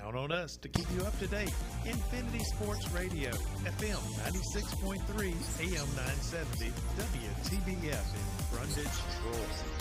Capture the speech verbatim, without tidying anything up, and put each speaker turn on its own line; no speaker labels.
Count on us to keep you up to date. Infinity Sports Radio, F M ninety-six point three, A M nine seventy, W T B F in Brundage, Troy.